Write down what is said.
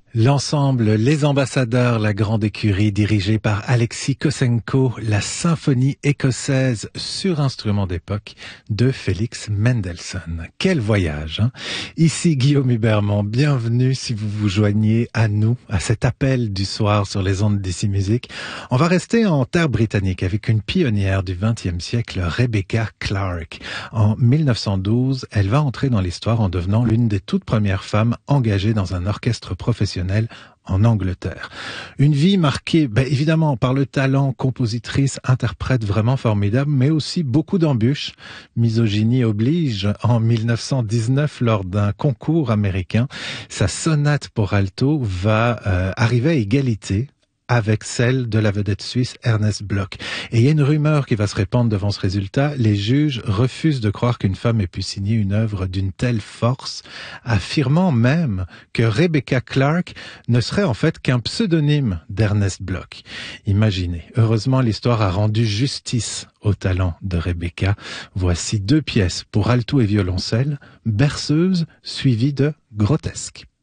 L'ensemble Les Ambassadeurs, la grande écurie dirigée par Alexis Kossenko, la symphonie écossaise sur instrument d'époque de Félix Mendelssohn. Quel voyage, hein? Ici Guillaume Hubermont, bienvenue si vous vous joignez à nous, à cet appel du soir sur les ondes d'Ici Musique. On va rester en terre britannique avec une pionnière du XXe siècle, Rebecca Clark. En 1912, elle va entrer dans l'histoire en devenant l'une des toutes premières femmes engagées dans un orchestre professionnel en Angleterre. Une vie marquée, évidemment, par le talent, compositrice, interprète vraiment formidable, mais aussi beaucoup d'embûches. Misogynie oblige. En 1919, lors d'un concours américain, sa sonate pour alto va arriver à égalité avec celle de la vedette suisse Ernest Bloch. Et il y a une rumeur qui va se répandre devant ce résultat. Les juges refusent de croire qu'une femme ait pu signer une œuvre d'une telle force, affirmant même que Rebecca Clark ne serait en fait qu'un pseudonyme d'Ernest Bloch. Imaginez. Heureusement, l'histoire a rendu justice au talent de Rebecca. Voici 2 pièces pour alto et violoncelle, Berceuse suivie de Grotesque.